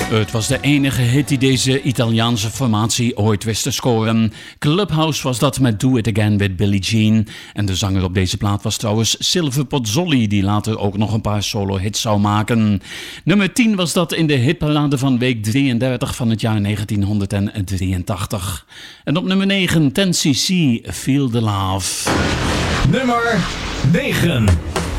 Het was de enige hit die deze Italiaanse formatie ooit wist te scoren. Clubhouse was dat met Do It Again with Billie Jean. En de zanger op deze plaat was trouwens Silvio Pozzoli, die later ook nog een paar solo-hits zou maken. Nummer 10 was dat in de hitparade van week 33 van het jaar 1983. En op nummer 9, 10cc, Feel the Love. Nummer 9.